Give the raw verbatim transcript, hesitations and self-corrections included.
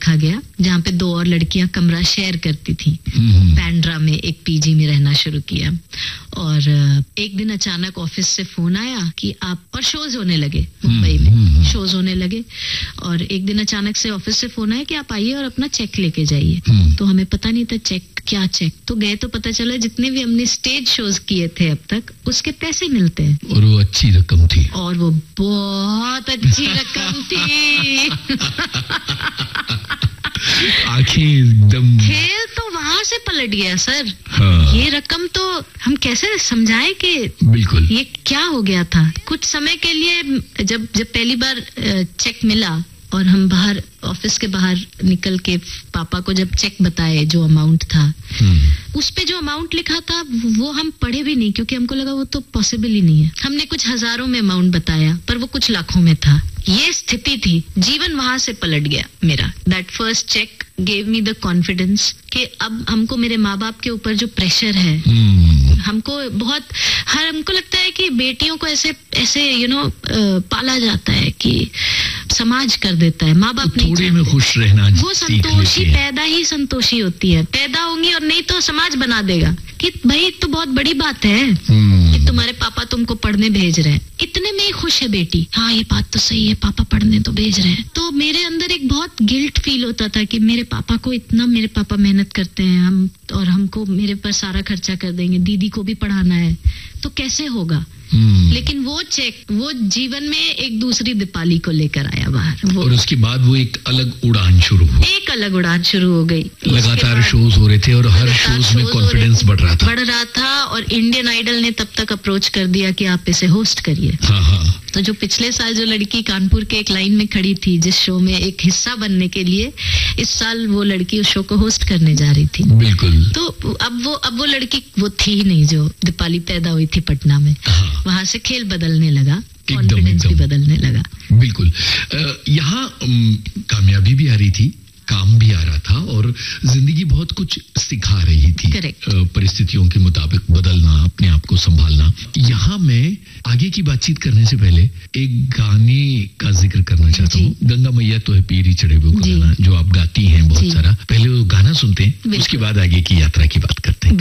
रखा गया जहाँ पे दो और लड़कियां कमरा शेयर करती थी। बैंड्रा में एक पीजी में रहना शुरू किया और एक दिन अचानक ऑफिस से फोन आया कि आप, और शोज होने लगे मुंबई में, शोज होने लगे और एक दिन अचानक से ऑफिस से फोन आया कि आप आइए और अपना चेक लेके जाइए। तो हमें पता नहीं था चेक क्या चेक, तो गए तो पता चला जितने भी हमने स्टेज शोज किए थे अब तक उसके पैसे मिलते हैं। और वो अच्छी रकम थी। और वो बहुत अच्छी रकम थी। आंखें एकदम, खेल तो वहां से पलट गया सर। हाँ। ये रकम तो हम कैसे समझाएं कि बिल्कुल ये क्या हो गया था। कुछ समय के लिए जब जब पहली बार चेक मिला और हम बाहर ऑफिस के बाहर निकल के पापा को जब चेक बताए जो अमाउंट था, उस पे जो अमाउंट लिखा था वो हम पढ़े भी नहीं क्योंकि हमको लगा वो तो पॉसिबल ही नहीं है। हमने कुछ हजारों में अमाउंट बताया पर वो कुछ लाखों में था। ये स्थिति थी, जीवन वहां से पलट गया मेरा। That first check gave me the confidence कि अब हमको मेरे माँ बाप के ऊपर जो प्रेशर है, हमको बहुत हर हमको लगता है कि बेटियों को ऐसे ऐसे यू नो पाला जाता है कि समाज कर देता है, माँ बाप नहीं थोड़े में खुश रहना, वो संतोषी पैदा ही संतोषी होती है, पैदा होंगी और नहीं तो समाज बना देगा कि भाई तो बहुत बड़ी बात है कि तुम्हारे पापा तुमको पढ़ने भेज रहे हैं, इतने में ही खुश है बेटी। हाँ ये बात तो सही है, पापा पढ़ने तो भेज रहे हैं। तो मेरे अंदर एक बहुत गिल्ट फील होता था कि मेरे पापा को इतना, मेरे पापा मेहनत करते हैं हम और हमको मेरे पर सारा खर्चा कर देंगे, दीदी को भी पढ़ाना है तो कैसे होगा। Hmm. लेकिन वो चेक वो जीवन में एक दूसरी दीपाली को लेकर आया बाहर वो, और उसके बाद वो एक अलग उड़ान शुरू हुई, एक अलग उड़ान शुरू हो गई। लगातार शोज हो रहे थे और हर शोज में कॉन्फिडेंस बढ़ रहा था बढ़ रहा था और इंडियन आइडल ने तब तक अप्रोच कर दिया कि आप इसे होस्ट करिए। हाँ हाँ। तो जो पिछले साल जो लड़की कानपुर के एक लाइन में खड़ी थी जिस शो में एक हिस्सा बनने के लिए, इस साल वो लड़की उस शो को होस्ट करने जा रही थी। बिल्कुल। तो अब वो अब वो लड़की वो थी ही नहीं जो दीपाली पैदा हुई थी पटना में। हाँ। वहां से खेल बदलने लगा, कॉन्फिडेंस भी बदलने लगा। बिल्कुल। यहाँ कामयाबी भी आ रही थी, काम भी आ रहा था और जिंदगी बहुत कुछ सिखा रही थी। Correct. परिस्थितियों के मुताबिक बदलना, अपने आप को संभालना। यहाँ मैं आगे की बातचीत करने से पहले एक गाने का जिक्र करना चाहता हूँ। गंगा मैया तो है पीरी चढ़े हुए गाना जो आप गाती हैं बहुत सारा। पहले वो गाना सुनते हैं, उसके बाद आगे की यात्रा की बात करते हैं।